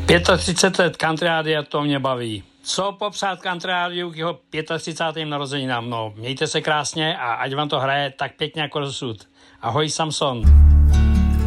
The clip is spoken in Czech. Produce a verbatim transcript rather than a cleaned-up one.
třicet pět let country rádia, to mě baví. Co popřát country rádiu k jeho třicátým pátým narozeninám? No, mějte se krásně a ať vám to hraje tak pěkně jako dosud. Ahoj, Samson.